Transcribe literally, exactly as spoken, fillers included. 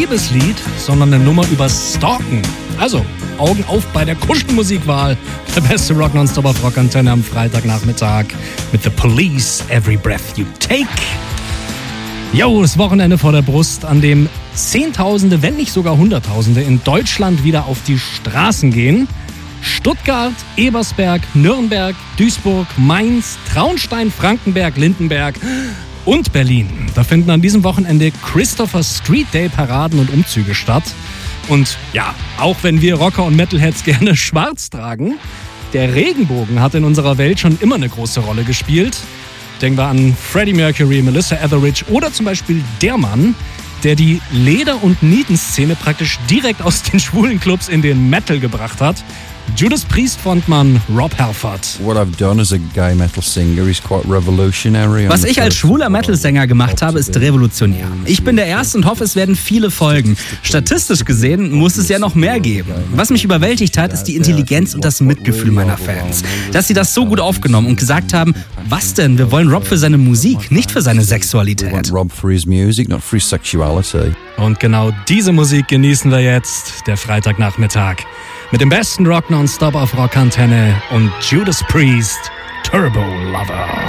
Liebeslied, sondern eine Nummer über Stalken. Also, Augen auf bei der Kuschelmusikwahl. Der beste Rock Nonstop auf Rockantenne am Freitagnachmittag mit The Police, Every Breath You Take. Jo, das Wochenende vor der Brust, an dem Zehntausende, wenn nicht sogar Hunderttausende in Deutschland wieder auf die Straßen gehen. Stuttgart, Ebersberg, Nürnberg, Duisburg, Mainz, Traunstein, Frankenberg, Lindenberg und Berlin. Da finden an diesem Wochenende Christopher Street Day Paraden und Umzüge statt. Und ja, auch wenn wir Rocker und Metalheads gerne schwarz tragen, der Regenbogen hat in unserer Welt schon immer eine große Rolle gespielt. Denken wir an Freddie Mercury, Melissa Etheridge oder zum Beispiel der Mann, der die Leder- und Nietenszene praktisch direkt aus den schwulen Clubs in den Metal gebracht hat. Judas Priest-Frontmann Rob Halford. Was ich als schwuler Metal-Sänger gemacht habe, ist revolutionär. Ich bin der Erste und hoffe, es werden viele folgen. Statistisch gesehen muss es ja noch mehr geben. Was mich überwältigt hat, ist die Intelligenz und das Mitgefühl meiner Fans. Dass sie das so gut aufgenommen und gesagt haben, was denn, wir wollen Rob für seine Musik, nicht für seine Sexualität. Und genau diese Musik genießen wir jetzt, der Freitagnachmittag. Mit dem besten Rock Nonstop auf Rockantenne und Judas Priest, Turbo Lover.